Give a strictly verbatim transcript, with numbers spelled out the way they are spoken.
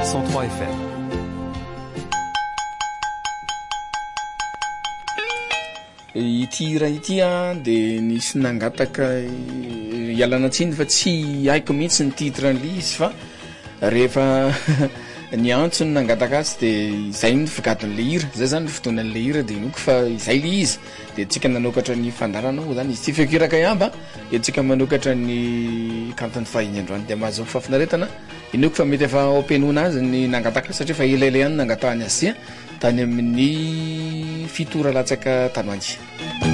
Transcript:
cent trois F M. Ity raha ity a de nisy nangataka ialana tsiny fa tsy haiko mihitsy ny titran'le izy fa rehefa ny antso ny nangataka azy de izay ny figadin'le hira, zay zany ny fotoanan'le hira de noko fa izay le izy de tsika nanokatra ny fandarana moa zany izy tsy fekiraka ihamba de tsika manokatra ny kantony fahiny androany de mahazo fafinaretana inoko fa mety efa ompenoina azy ny nangataka satria fa elaela ihany nangatahany asia tany amin'ny fitora latsaka tanoangy.